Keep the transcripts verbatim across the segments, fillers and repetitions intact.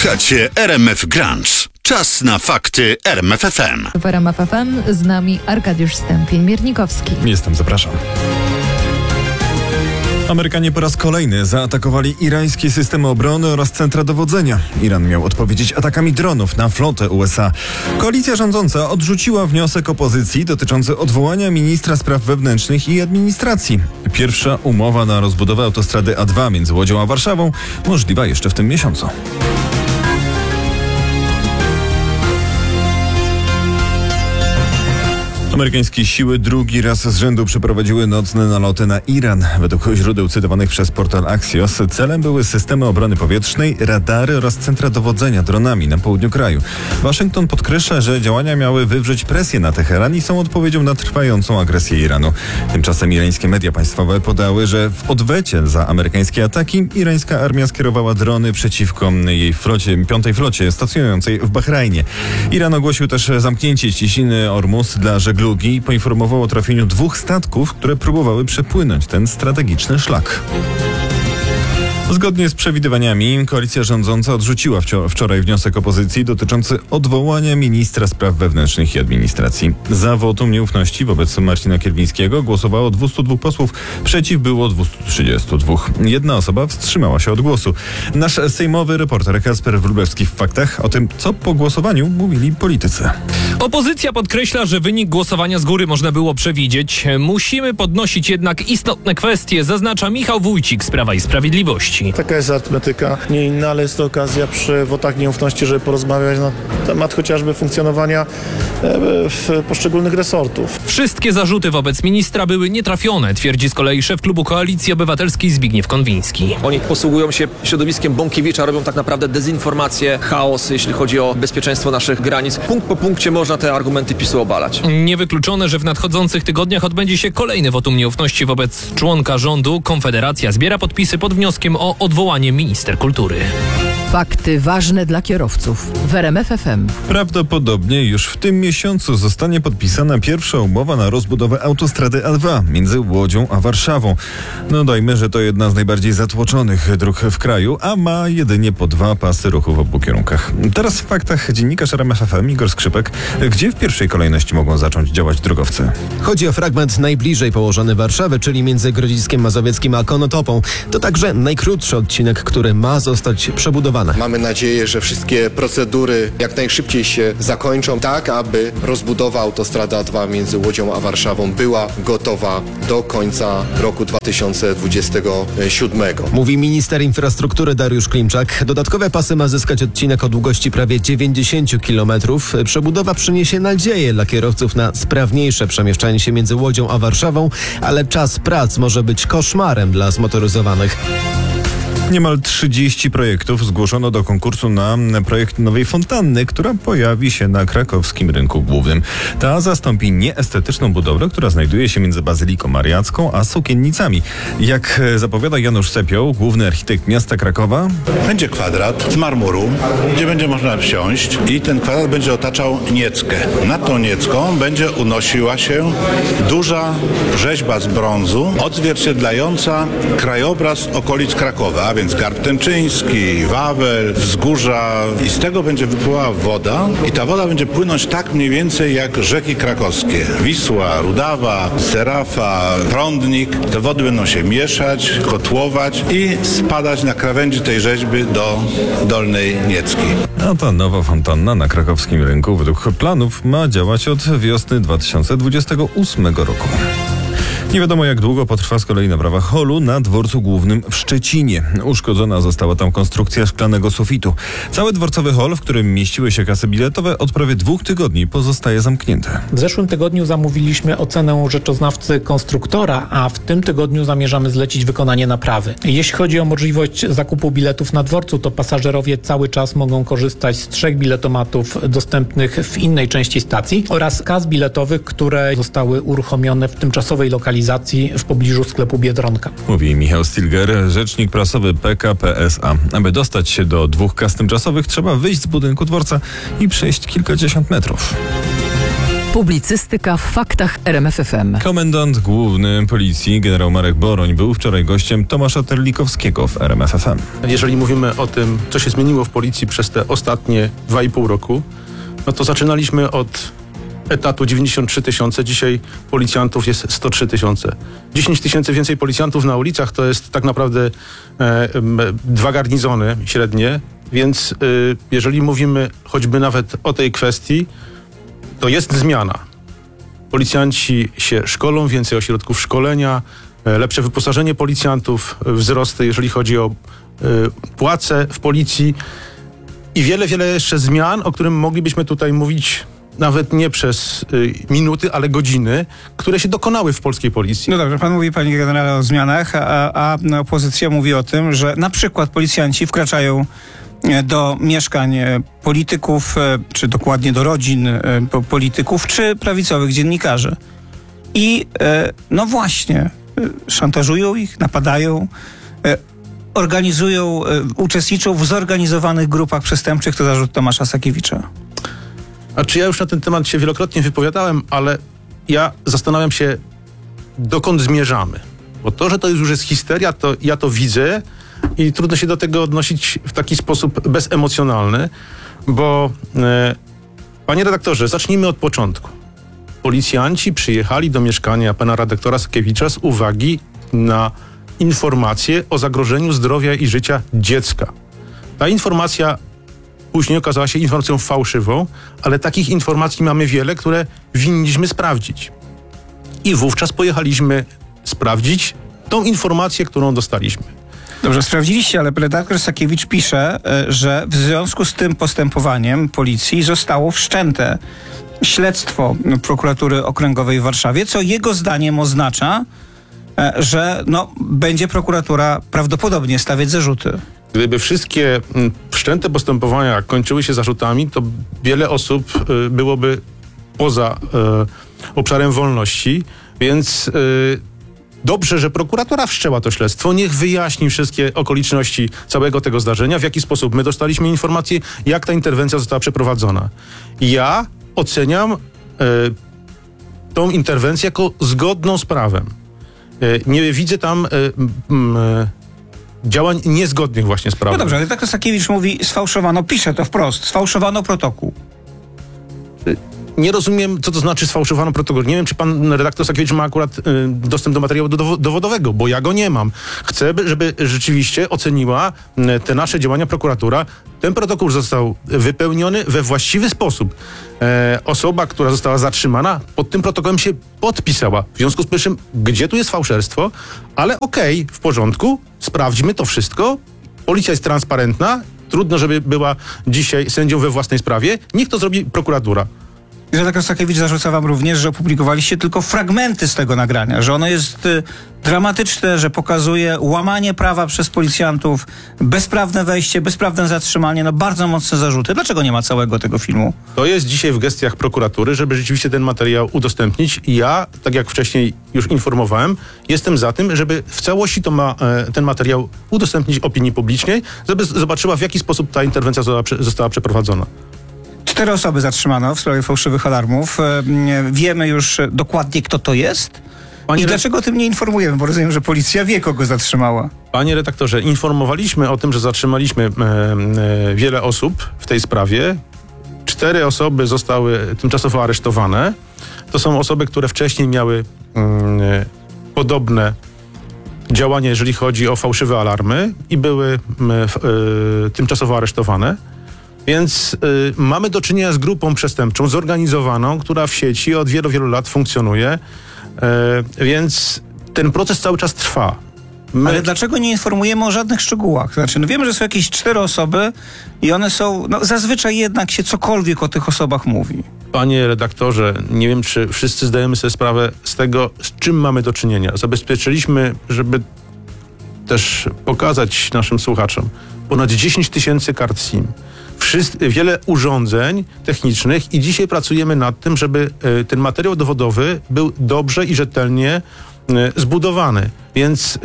Słuchacie R M F Grunge. Czas na fakty R M F F M. W R M F F M z nami Arkadiusz Stępień-Miernikowski. Jestem, zapraszam. Amerykanie po raz kolejny zaatakowali irańskie systemy obrony oraz centra dowodzenia. Iran miał odpowiedzieć atakami dronów na flotę U S A. Koalicja rządząca odrzuciła wniosek opozycji dotyczący odwołania ministra spraw wewnętrznych i administracji. Pierwsza umowa na rozbudowę autostrady A dwa między Łodzią a Warszawą możliwa jeszcze w tym miesiącu. Amerykańskie siły drugi raz z rzędu przeprowadziły nocne naloty na Iran. Według źródeł cytowanych przez portal Axios celem były systemy obrony powietrznej, radary oraz centra dowodzenia dronami na południu kraju. Waszyngton podkreśla, że działania miały wywrzeć presję na Teheran i są odpowiedzią na trwającą agresję Iranu. Tymczasem irańskie media państwowe podały, że w odwecie za amerykańskie ataki irańska armia skierowała drony przeciwko jej flocie, piątej flocie stacjonującej w Bahrajnie. Iran ogłosił też zamknięcie cieśniny Ormus dla żeglugi i poinformował o trafieniu dwóch statków, które próbowały przepłynąć ten strategiczny szlak. Zgodnie z przewidywaniami koalicja rządząca odrzuciła wcio- wczoraj wniosek opozycji dotyczący odwołania ministra spraw wewnętrznych i administracji. Za wotum nieufności wobec Marcina Kierwińskiego głosowało dwieście dwa posłów, przeciw było dwieście trzydzieści dwa. Jedna osoba wstrzymała się od głosu. Nasz sejmowy reporter Kacper Wróblewski w Faktach o tym, co po głosowaniu mówili politycy. Opozycja podkreśla, że wynik głosowania z góry można było przewidzieć. Musimy podnosić jednak istotne kwestie, zaznacza Michał Wójcik z Prawa i Sprawiedliwości. Taka jest arytmetyka, nie inna, ale jest to okazja przy wotach nieufności, żeby porozmawiać na temat chociażby funkcjonowania w poszczególnych resortów. Wszystkie zarzuty wobec ministra były nietrafione, twierdzi z kolei szef klubu Koalicji Obywatelskiej Zbigniew Konwiński. Oni posługują się środowiskiem Bąkiewicza, robią tak naprawdę dezinformację, chaos, jeśli chodzi o bezpieczeństwo naszych granic. Punkt po punkcie można te argumenty PiSu obalać. Niewykluczone, że w nadchodzących tygodniach odbędzie się kolejny wotum nieufności wobec członka rządu. Konfederacja zbiera podpisy pod wnioskiem o odwołanie minister kultury. Fakty ważne dla kierowców w R M F F M. Prawdopodobnie już w tym miesiącu zostanie podpisana pierwsza umowa na rozbudowę autostrady A dwa między Łodzią a Warszawą. Dodajmy, że to jedna z najbardziej zatłoczonych dróg w kraju, a ma jedynie po dwa pasy ruchu w obu kierunkach. Teraz w Faktach dziennikarz R M F F M Igor Skrzypek. Gdzie w pierwszej kolejności mogą zacząć działać drogowcy? Chodzi o fragment najbliżej położony Warszawy, czyli między Grodziskiem Mazowieckim a Konotopą. To także najkrótszy odcinek, który ma zostać przebudowany. Mamy nadzieję, że wszystkie procedury jak najszybciej się zakończą, tak aby rozbudowa autostrady A dwa między Łodzią a Warszawą była gotowa do końca roku dwa tysiące dwudziestego siódmego. Mówi minister infrastruktury Dariusz Klimczak. Dodatkowe pasy ma zyskać odcinek o długości prawie dziewięćdziesiąt kilometrów. Przebudowa przyniesie nadzieję dla kierowców na sprawniejsze przemieszczanie się między Łodzią a Warszawą, ale czas prac może być koszmarem dla zmotoryzowanych. Niemal trzydzieści projektów zgłoszono do konkursu na projekt nowej fontanny, która pojawi się na krakowskim rynku głównym. Ta zastąpi nieestetyczną budowlę, która znajduje się między Bazyliką Mariacką a Sukiennicami. Jak zapowiada Janusz Sepioł, główny architekt miasta Krakowa, będzie kwadrat z marmuru, gdzie będzie można wsiąść i ten kwadrat będzie otaczał nieckę. Nad tą niecką będzie unosiła się duża rzeźba z brązu odzwierciedlająca krajobraz okolic Krakowa, a więc Garb Tęczyński, Wawel, Wzgórza i z tego będzie wypływała woda i ta woda będzie płynąć tak mniej więcej jak rzeki krakowskie. Wisła, Rudawa, Serafa, Prądnik. Te wody będą się mieszać, kotłować i spadać na krawędzi tej rzeźby do Dolnej Niecki. A ta nowa fontanna na krakowskim rynku według planów ma działać od wiosny dwa tysiące dwudziestego ósmego roku. Nie wiadomo, jak długo potrwa z kolei naprawa holu na dworcu głównym w Szczecinie. Uszkodzona została tam konstrukcja szklanego sufitu. Cały dworcowy hol, w którym mieściły się kasy biletowe, od prawie dwóch tygodni pozostaje zamknięty. W zeszłym tygodniu zamówiliśmy ocenę rzeczoznawcy konstruktora, a w tym tygodniu zamierzamy zlecić wykonanie naprawy. Jeśli chodzi o możliwość zakupu biletów na dworcu, to pasażerowie cały czas mogą korzystać z trzech biletomatów dostępnych w innej części stacji oraz kas biletowych, które zostały uruchomione w tymczasowej lokalizacji w pobliżu sklepu Biedronka. Mówi Michał Stilger, rzecznik prasowy P K P S A. Aby dostać się do dwóch kas tymczasowych, trzeba wyjść z budynku dworca i przejść kilkadziesiąt metrów. Publicystyka w faktach R M F F M. Komendant główny policji generał Marek Boroń był wczoraj gościem Tomasza Terlikowskiego w R M F F M. Jeżeli mówimy o tym, co się zmieniło w policji przez te ostatnie dwa i pół roku, no to zaczynaliśmy od etatu dziewięćdziesiąt trzy tysiące, dzisiaj policjantów jest sto trzy tysiące. dziesięć tysięcy więcej policjantów na ulicach to jest tak naprawdę e, e, dwa garnizony średnie, więc e, jeżeli mówimy choćby nawet o tej kwestii, to jest zmiana. Policjanci się szkolą, więcej ośrodków szkolenia, e, lepsze wyposażenie policjantów, wzrosty, jeżeli chodzi o e, płace w policji i wiele, wiele jeszcze zmian, o którym moglibyśmy tutaj mówić nawet nie przez y, minuty, ale godziny, które się dokonały w polskiej policji. No dobrze, pan mówi, panie generale, o zmianach, a, a opozycja mówi o tym, że na przykład policjanci wkraczają do mieszkań polityków, czy dokładnie do rodzin polityków, czy prawicowych dziennikarzy. I no właśnie, szantażują ich, napadają, organizują, uczestniczą w zorganizowanych grupach przestępczych. To zarzut Tomasza Sakiewicza. A czy ja już na ten temat się wielokrotnie wypowiadałem, ale ja zastanawiam się, dokąd zmierzamy. Bo to, że to już jest histeria, to ja to widzę i trudno się do tego odnosić w taki sposób bezemocjonalny, bo e, panie redaktorze, zacznijmy od początku. Policjanci przyjechali do mieszkania pana redaktora Sakiewicza z uwagi na informację o zagrożeniu zdrowia i życia dziecka. Ta informacja później okazała się informacją fałszywą, ale takich informacji mamy wiele, które winniśmy sprawdzić. I wówczas pojechaliśmy sprawdzić tą informację, którą dostaliśmy. Dobrze, sprawdziliście, ale redaktor Sakiewicz pisze, że w związku z tym postępowaniem policji zostało wszczęte śledztwo prokuratury okręgowej w Warszawie, co jego zdaniem oznacza, że no, będzie prokuratura prawdopodobnie stawiać zarzuty. Gdyby wszystkie wszczęte postępowania kończyły się zarzutami, to wiele osób y, byłoby poza y, obszarem wolności, więc y, dobrze, że prokuratura wszczęła to śledztwo. Niech wyjaśni wszystkie okoliczności całego tego zdarzenia, w jaki sposób my dostaliśmy informację, jak ta interwencja została przeprowadzona. Ja oceniam y, tą interwencję jako zgodną z prawem. Y, nie widzę tam... Y, y, działań niezgodnych właśnie z prawem. No dobrze, ale tak Sakiewicz mówi, sfałszowano, pisze to wprost, sfałszowano protokół. Nie rozumiem, co to znaczy sfałszowano protokół. Nie wiem, czy pan redaktor Sakiewicz ma akurat y, dostęp do materiału dowo- dowodowego, bo ja go nie mam. Chcę, żeby rzeczywiście oceniła y, te nasze działania prokuratura. Ten protokół został wypełniony we właściwy sposób. E, osoba, która została zatrzymana, pod tym protokołem się podpisała. W związku z czym, gdzie tu jest fałszerstwo? Ale okej, okay, w porządku, sprawdźmy to wszystko. Policja jest transparentna. Trudno, żeby była dzisiaj sędzią we własnej sprawie. Niech to zrobi prokuratura. Redaktor Sakiewicz zarzuca wam również, że opublikowaliście tylko fragmenty z tego nagrania, że ono jest y, dramatyczne, że pokazuje łamanie prawa przez policjantów, bezprawne wejście, bezprawne zatrzymanie, no bardzo mocne zarzuty. Dlaczego nie ma całego tego filmu? To jest dzisiaj w gestiach prokuratury, żeby rzeczywiście ten materiał udostępnić i ja, tak jak wcześniej już informowałem, jestem za tym, żeby w całości to ma, e, ten materiał udostępnić opinii publicznej, żeby zobaczyła, w jaki sposób ta interwencja została, została przeprowadzona. Cztery osoby zatrzymano w sprawie fałszywych alarmów. Wiemy już dokładnie, kto to jest. Panie I dlaczego o tym nie informujemy? Bo rozumiem, że policja wie, kogo zatrzymała. Panie redaktorze, informowaliśmy o tym, że zatrzymaliśmy e, e, wiele osób w tej sprawie. Cztery osoby zostały tymczasowo aresztowane. To są osoby, które wcześniej miały e, podobne działania, jeżeli chodzi o fałszywe alarmy i były e, e, tymczasowo aresztowane. Więc y, mamy do czynienia z grupą przestępczą, zorganizowaną, która w sieci od wielu, wielu lat funkcjonuje, y, więc ten proces cały czas trwa. My... Ale dlaczego nie informujemy o żadnych szczegółach? Znaczy, no wiemy, że są jakieś cztery osoby i one są, no zazwyczaj jednak się cokolwiek o tych osobach mówi. Panie redaktorze, nie wiem, czy wszyscy zdajemy sobie sprawę z tego, z czym mamy do czynienia. Zabezpieczyliśmy, żeby też pokazać naszym słuchaczom, ponad dziesięć tysięcy kart SIM. Wszyscy, wiele urządzeń technicznych i dzisiaj pracujemy nad tym, żeby y, ten materiał dowodowy był dobrze i rzetelnie y, zbudowany. Więc y,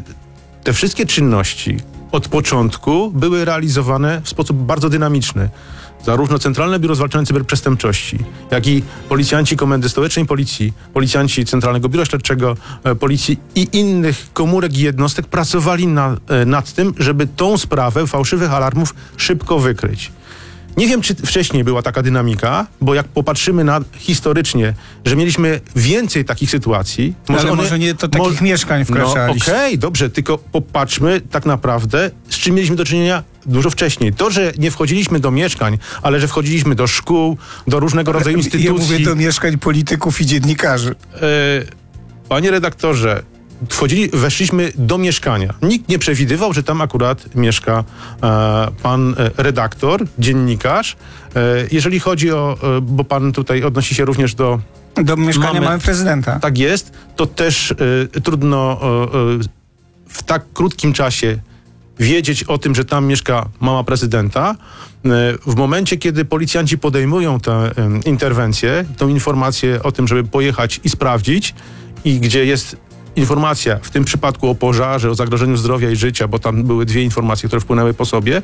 te wszystkie czynności od początku były realizowane w sposób bardzo dynamiczny. zarówno Centralne Biuro Zwalczania Cyberprzestępczości, jak i policjanci Komendy Stołecznej Policji, policjanci Centralnego Biura Śledczego e, Policji i innych komórek i jednostek pracowali na, e, nad tym, żeby tą sprawę fałszywych alarmów szybko wykryć. Nie wiem, czy wcześniej była taka dynamika, bo jak popatrzymy na historycznie, że mieliśmy więcej takich sytuacji... Ale one, może nie to takich mo- mieszkań No wkraczaliście. okej, okay, dobrze, tylko popatrzmy tak naprawdę, z czym mieliśmy do czynienia dużo wcześniej. To, że nie wchodziliśmy do mieszkań, ale że wchodziliśmy do szkół, do różnego rodzaju instytucji... Ja mówię do mieszkań polityków i dziennikarzy. E, panie redaktorze, wchodzili, weszliśmy do mieszkania. Nikt nie przewidywał, że tam akurat mieszka e, pan e, redaktor, dziennikarz. E, jeżeli chodzi o, e, bo pan tutaj odnosi się również do... Do mieszkania mamy, mamy prezydenta. Tak jest, to też e, trudno e, e, w tak krótkim czasie wiedzieć o tym, że tam mieszka mama prezydenta. E, w momencie, kiedy policjanci podejmują tę e, interwencję, tą informację o tym, żeby pojechać i sprawdzić, i gdzie jest informacja, w tym przypadku o pożarze, o zagrożeniu zdrowia i życia, bo tam były dwie informacje, które wpłynęły po sobie,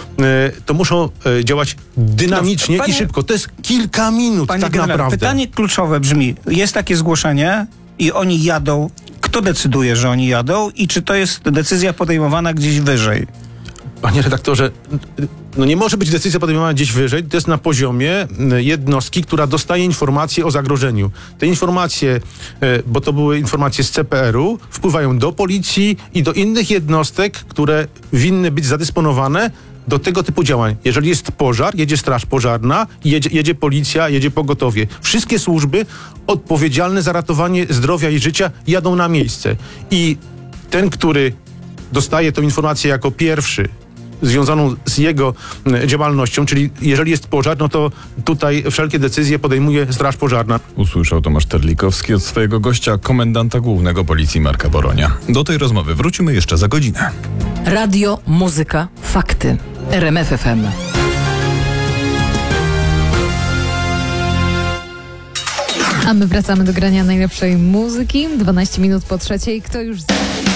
to muszą działać dynamicznie Panie, i szybko. To jest kilka minut tak generale, naprawdę. Pytanie kluczowe brzmi, jest takie zgłoszenie i oni jadą. Kto decyduje, że oni jadą i czy to jest decyzja podejmowana gdzieś wyżej? Panie redaktorze, no nie może być decyzja podejmowana gdzieś wyżej, to jest na poziomie jednostki, która dostaje informacje o zagrożeniu. Te informacje, bo to były informacje z C P R u, wpływają do policji i do innych jednostek, które winny być zadysponowane do tego typu działań. Jeżeli jest pożar, jedzie straż pożarna, jedzie, jedzie policja, jedzie pogotowie. Wszystkie służby odpowiedzialne za ratowanie zdrowia i życia jadą na miejsce. I ten, który dostaje tę informację jako pierwszy, związaną z jego działalnością, czyli jeżeli jest pożar, no to tutaj wszelkie decyzje podejmuje Straż Pożarna. Usłyszał Tomasz Terlikowski od swojego gościa, komendanta głównego Policji Marka Boronia. Do tej rozmowy wrócimy jeszcze za godzinę. Radio, muzyka, fakty. R M F F M. A my wracamy do grania najlepszej muzyki. dwanaście minut po trzeciej. Kto już...